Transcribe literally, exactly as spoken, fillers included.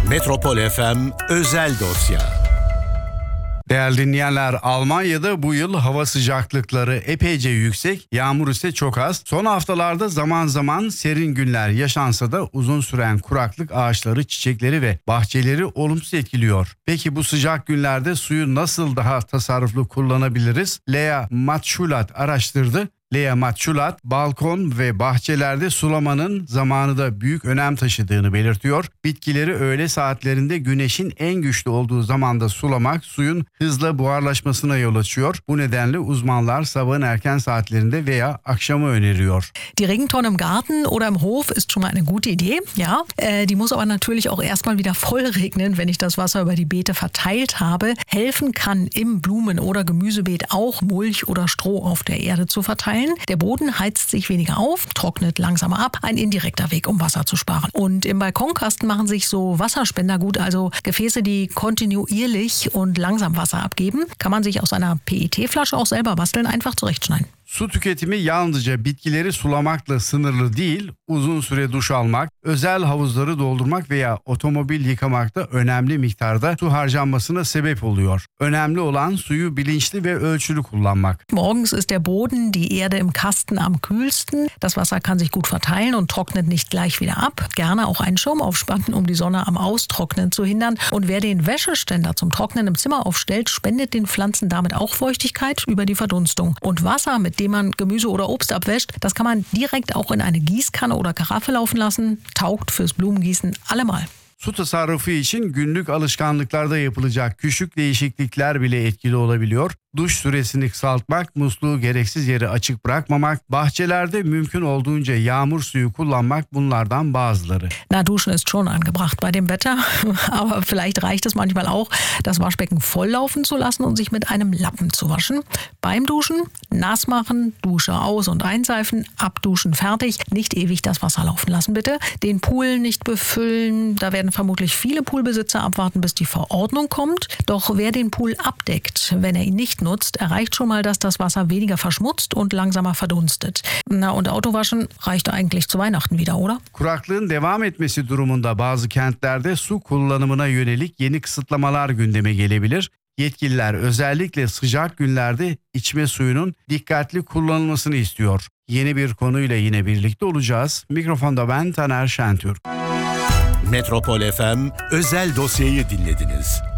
Metropol F M Özel Dosya. Değerli dinleyenler, Almanya'da bu yıl hava sıcaklıkları epeyce yüksek, yağmur ise çok az. Son haftalarda zaman zaman serin günler yaşansa da uzun süren kuraklık ağaçları, çiçekleri ve bahçeleri olumsuz etkiliyor. Peki bu sıcak günlerde suyu nasıl daha tasarruflu kullanabiliriz? Lea Matschulat araştırdı. Lea Matschulat, balkon ve bahçelerde sulamanın zamanı da büyük önem taşıdığını belirtiyor. Bitkileri öğle saatlerinde güneşin en güçlü olduğu zamanda sulamak suyun hızla buharlaşmasına yol açıyor. Bu nedenle uzmanlar sabahın erken saatlerinde veya akşamı öneriyor. Die Regentonne im Garten oder im Hof ist schon mal eine gute Idee, ja. Äh, die muss aber natürlich auch erstmal wieder voll regnen, wenn ich das Wasser über die Beete verteilt habe. Helfen kann im Blumen- oder Gemüsebeet auch Mulch oder Stroh auf der Erde zu verteilen. Der Boden heizt sich weniger auf, trocknet langsamer ab. Ein indirekter Weg, um Wasser zu sparen. Und im Balkonkasten machen sich so Wasserspender gut, also Gefäße, die kontinuierlich und langsam Wasser abgeben. Kann man sich aus einer P E T-Flasche auch selber basteln, einfach zurechtschneiden. Su tüketimi yalnızca bitkileri sulamakla sınırlı değil, uzun süre duş almak, özel havuzları doldurmak veya otomobil yıkamakta önemli miktarda su harcanmasına sebep oluyor. Önemli olan suyu bilinçli ve ölçülü kullanmak. Morgens ist der Boden, die Erde im Kasten am kühlsten. Das Wasser kann sich gut verteilen und trocknet nicht gleich wieder ab. Gerne auch einen Schirm aufspannen, um die Sonne am Austrocknen zu hindern. Und wer den Wäscheständer zum Trocknen im Zimmer aufstellt, spendet den Pflanzen damit auch Feuchtigkeit über die Verdunstung. Und Wasser, mit dem man Gemüse oder Obst abwäscht, das kann man direkt auch in eine Gießkanne oder Karaffe laufen lassen. Taugt fürs Blumengießen allemal. Su tasarrufu için günlük alışkanlıklarda yapılacak küçük değişiklikler bile etkili olabiliyor. Duş süresini kısaltmak, musluğu gereksiz yere açık bırakmamak, bahçelerde mümkün olduğunca yağmur suyu kullanmak bunlardan bazıları. Na, duschen ist schon angebracht bei dem Wetter, aber vielleicht reicht es manchmal auch, das Waschbecken volllaufen zu lassen und sich mit einem Lappen zu waschen. Beim Duschen nass machen, Dusche aus- und einseifen, abduschen, fertig. Nicht ewig das Wasser laufen lassen, bitte. Den Pool nicht befüllen, da werden vermutlich viele Poolbesitzer abwarten, bis die Verordnung kommt. Doch wer den Pool abdeckt, wenn er ihn nicht nutzt, erreicht schon mal, dass das Wasser weniger verschmutzt und langsamer verdunstet. Na, und Autowaschen reicht eigentlich zu Weihnachten wieder, oder? Kuraklığın devam etmesi durumunda bazı kentlerde su kullanımına yönelik yeni kısıtlamalar gündeme gelebilir. Yetkililer özellikle sıcak günlerde içme suyunun dikkatli kullanılmasını istiyor. Yeni bir konuyla yine birlikte olacağız. Mikrofonda ben Taner Şentürk. Metropol F M Özel Dosya'yı dinlediniz.